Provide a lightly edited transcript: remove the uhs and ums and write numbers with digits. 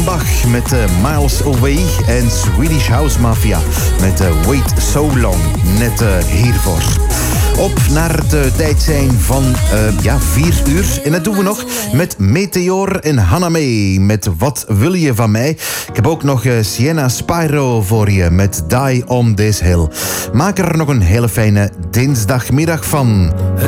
Offenbach met Miles Away en Swedish House Mafia met Wait So Long, net hiervoor. Op naar de tijd zijn van 4 uur. En dat doen we nog met Meteor en Hanamee met Wat Wil Je Van Mij. Ik heb ook nog Sienna Spyro voor je met Die On This Hill. Maak er nog een hele fijne dinsdagmiddag van.